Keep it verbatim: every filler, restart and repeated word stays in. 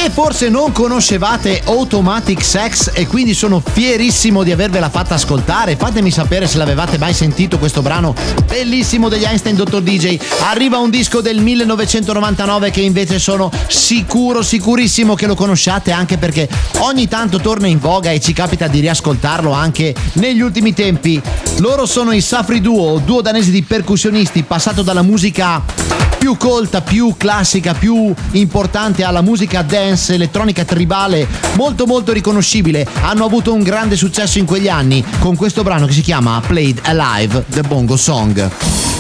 Se forse non conoscevate Automatic Sex e quindi sono fierissimo di avervela fatta ascoltare, fatemi sapere se l'avevate mai sentito questo brano bellissimo degli Einstein dottor D J. Arriva un disco del millenovecentonovantanove che invece sono sicuro, sicurissimo che lo conosciate, anche perché ogni tanto torna in voga e ci capita di riascoltarlo anche negli ultimi tempi. Loro sono i Safri Duo, duo danesi di percussionisti passato dalla musica più colta, più classica, più importante alla musica dance, elettronica tribale, molto molto riconoscibile. Hanno avuto un grande successo in quegli anni con questo brano che si chiama Played Alive, The Bongo Song.